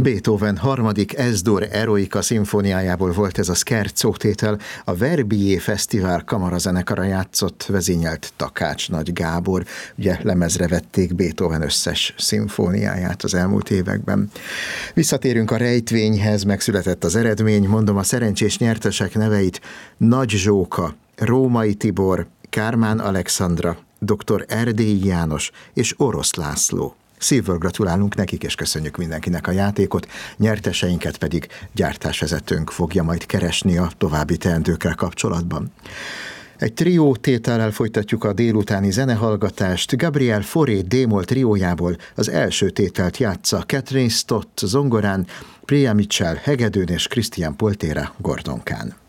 Beethoven harmadik S-dur Eroica szimfóniájából volt ez a Scherzo tétel, a Verbier Fesztivál kamarazenekara játszott, vezényelt Takács Nagy Gábor. Ugye lemezre vették Beethoven összes szimfóniáját az elmúlt években. Visszatérünk a rejtvényhez, megszületett az eredmény, mondom a szerencsés nyertesek neveit: Nagy Zsóka, Római Tibor, Kármán Alexandra, dr. Erdélyi János és Orosz László. Szívből gratulálunk nekik, és köszönjük mindenkinek a játékot, nyerteseinket pedig gyártásvezetőnk fogja majd keresni a további teendőkkel kapcsolatban. Egy trió tétellel folytatjuk a délutáni zenehallgatást. Gabriel Fauré D-moll triójából az első tételt játsza Catherine Stott zongorán, Priya Mitchell hegedűn és Christian Poltéra gordonkán.